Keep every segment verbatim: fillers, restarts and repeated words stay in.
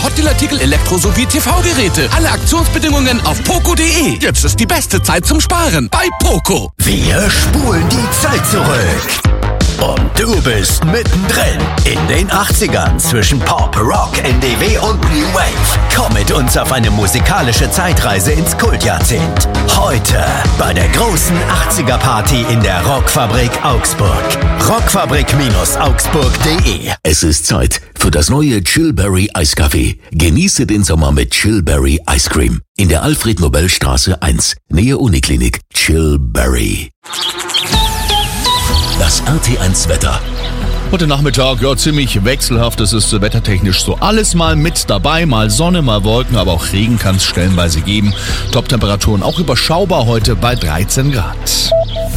Hotdeal-Artikel, Elektro- sowie T V-Geräte. Alle Aktionsbedingungen auf poco punkt de. Jetzt ist die beste Zeit zum Sparen bei Poco. Wir spulen die Zeit zurück. Und du bist mittendrin in den achtzigern zwischen Pop, Rock, N D W und New Wave. Komm mit uns auf eine musikalische Zeitreise ins Kultjahrzehnt. Heute bei der großen achtziger-Party in der Rockfabrik Augsburg. rockfabrik augsburg punkt de. Es ist Zeit für das neue Chillberry Eiskaffee. Genieße den Sommer mit Chillberry Ice Cream. In der Alfred-Nobel-Straße eins, Nähe Uniklinik. Chillberry. Das R T eins Wetter. Heute Nachmittag, ja, ziemlich wechselhaft. Es ist wettertechnisch so alles mal mit dabei. Mal Sonne, mal Wolken, aber auch Regen kann es stellenweise geben. Top-Temperaturen auch überschaubar heute bei dreizehn Grad.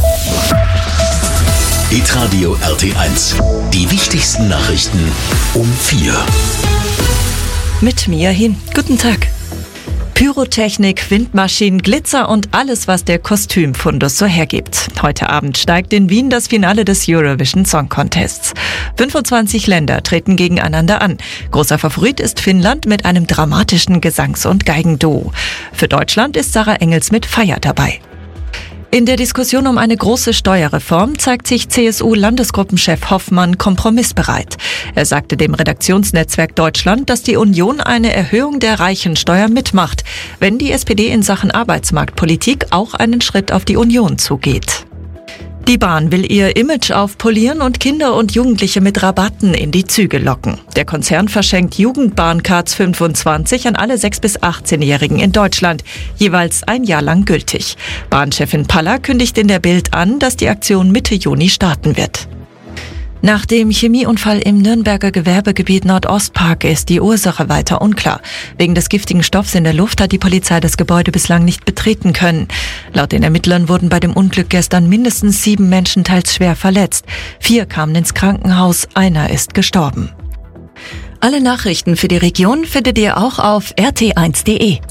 Hitradio R T eins. Die wichtigsten Nachrichten um vier. Mit mir hin. Guten Tag. Pyrotechnik, Windmaschinen, Glitzer und alles, was der Kostümfundus so hergibt. Heute Abend steigt in Wien das Finale des Eurovision Song Contests. fünfundzwanzig Länder treten gegeneinander an. Großer Favorit ist Finnland mit einem dramatischen Gesangs- und Geigenduo. Für Deutschland ist Sarah Engels mit Feier dabei. In der Diskussion um eine große Steuerreform zeigt sich C S U-Landesgruppenchef Hoffmann kompromissbereit. Er sagte dem Redaktionsnetzwerk Deutschland, dass die Union eine Erhöhung der Reichensteuer mitmacht, wenn die S P D in Sachen Arbeitsmarktpolitik auch einen Schritt auf die Union zugeht. Die Bahn will ihr Image aufpolieren und Kinder und Jugendliche mit Rabatten in die Züge locken. Der Konzern verschenkt Jugendbahncards fünfundzwanzig an alle sechs- bis achtzehnjährigen in Deutschland, jeweils ein Jahr lang gültig. Bahnchefin Paller kündigt in der Bild an, dass die Aktion Mitte Juni starten wird. Nach dem Chemieunfall im Nürnberger Gewerbegebiet Nordostpark ist die Ursache weiter unklar. Wegen des giftigen Stoffs in der Luft hat die Polizei das Gebäude bislang nicht betreten können. Laut den Ermittlern wurden bei dem Unglück gestern mindestens sieben Menschen teils schwer verletzt. Vier kamen ins Krankenhaus, einer ist gestorben. Alle Nachrichten für die Region findet ihr auch auf r t eins punkt de.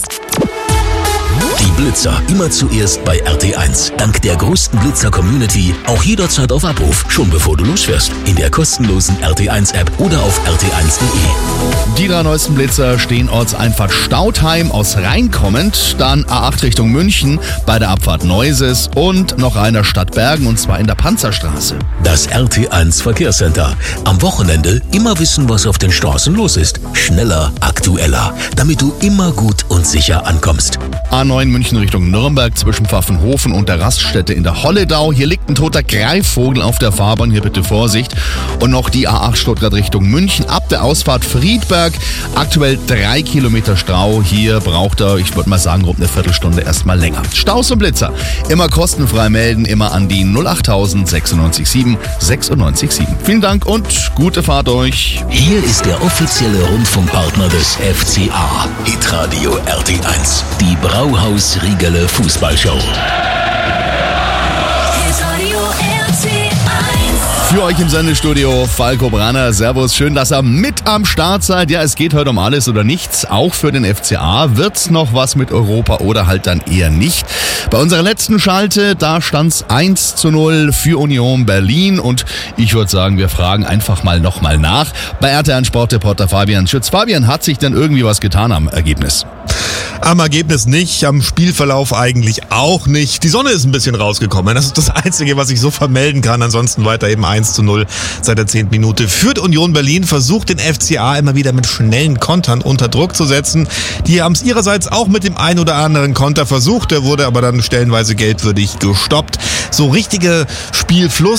Die Blitzer immer zuerst bei R T eins. Dank der größten Blitzer-Community auch jederzeit auf Abruf, schon bevor du losfährst. In der kostenlosen R T eins App oder auf r t eins punkt de. Die drei neuesten Blitzer stehen Ortseinfahrt Stautheim aus Rhein kommend, dann A acht Richtung München bei der Abfahrt Neuses und noch einer Stadt Bergen, und zwar in der Panzerstraße. Das R T eins Verkehrscenter. Am Wochenende immer wissen, was auf den Straßen los ist. Schneller, aktueller, damit du immer gut und sicher ankommst. A neun München Richtung Nürnberg zwischen Pfaffenhofen und der Raststätte in der Holledau. Hier liegt ein toter Greifvogel auf der Fahrbahn, hier bitte Vorsicht. Und noch die A acht Stuttgart Richtung München ab der Ausfahrt Friedberg. Aktuell drei Kilometer Stau. Hier braucht er, ich würde mal sagen, rund eine Viertelstunde erstmal länger. Staus und Blitzer immer kostenfrei melden, immer an die null acht null null neun sechs sieben sechs neun sieben. Vielen Dank und gute Fahrt euch. Hier ist der offizielle Rundfunkpartner des F C A. Hitradio R T eins. Die Brauhaus Riegele Fußballshow. Für euch im Sendestudio Falco Branner. Servus, schön, dass ihr mit am Start seid. Ja, es geht heute um alles oder nichts. Auch für den F C A wird's noch was mit Europa oder halt dann eher nicht. Bei unserer letzten Schalte, da stand's eins zu null für Union Berlin. Und ich würde sagen, wir fragen einfach mal nochmal nach. Bei R T eins Sportreporter Fabian Schütz. Fabian, hat sich denn irgendwie was getan am Ergebnis? Am Ergebnis nicht, am Spielverlauf eigentlich auch nicht. Die Sonne ist ein bisschen rausgekommen. Das ist das Einzige, was ich so vermelden kann. Ansonsten weiter eben eins zu null seit der zehnten Minute. Führt Union Berlin, versucht den F C A immer wieder mit schnellen Kontern unter Druck zu setzen. Die haben es ihrerseits auch mit dem ein oder anderen Konter versucht. Der wurde aber dann stellenweise geldwürdig gestoppt. So richtige Spielfluss